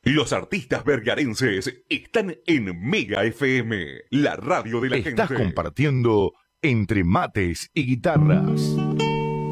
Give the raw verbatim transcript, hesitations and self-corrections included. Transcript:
Los artistas vergarenses están en Mega F M, la radio de la gente. Estás compartiendo Entre Mates y Guitarras.